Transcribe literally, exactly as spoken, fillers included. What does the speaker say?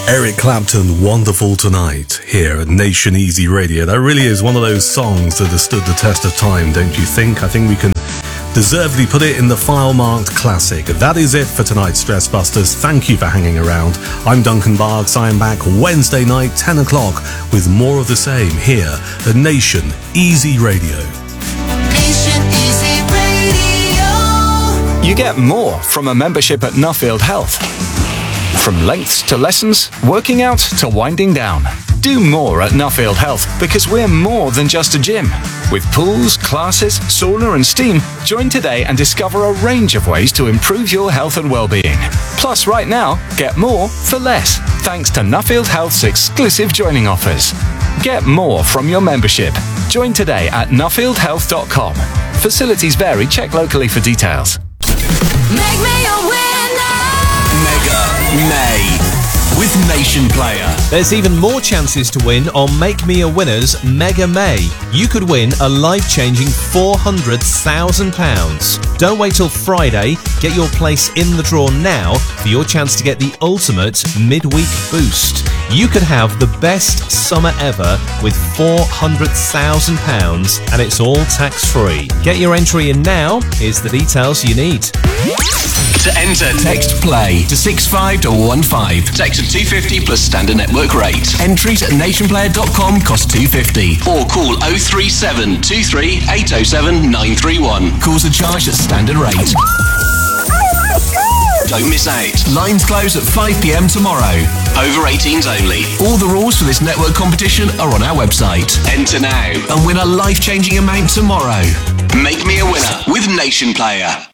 Eric Clapton, Wonderful Tonight, here at Nation Easy Radio. That really is one of those songs that has stood the test of time, don't you think? I think we can deservedly put it in the file-marked classic. That is it for tonight's Stress Busters. Thank you for hanging around. I'm Duncan Barks. I am back Wednesday night, ten o'clock, with more of the same here at Nation Easy Radio. Nation Easy Radio. You get more from a membership at Nuffield Health. From lengths to lessons, working out to winding down. Do more at Nuffield Health because we're more than just a gym. With pools, classes, sauna and steam, join today and discover a range of ways to improve your health and well-being. Plus, right now, get more for less, thanks to Nuffield Health's exclusive joining offers. Get more from your membership. Join today at nuffield health dot com. Facilities vary. Check locally for details. Make me a winner. Mega May with Nation Player. There's even more chances to win on Make Me a Winner's Mega May. You could win a life-changing four hundred thousand pounds. Don't wait till Friday. Get your place in the draw now for your chance to get the ultimate midweek boost. You could have the best summer ever with four hundred thousand pounds, and it's all tax-free. Get your entry in now. Here's the details you need. To enter, text PLAY to six five one five. Text to two fifty plus standard network rate. Entries at nation player dot com cost two fifty. Or call oh three seven two three eight oh seven nine three one. Calls are charged at standard rate. Don't miss out. Lines close at five p.m. tomorrow. Over eighteens only. All the rules for this network competition are on our website. Enter now and win a life-changing amount tomorrow. Make me a winner with Nation Player.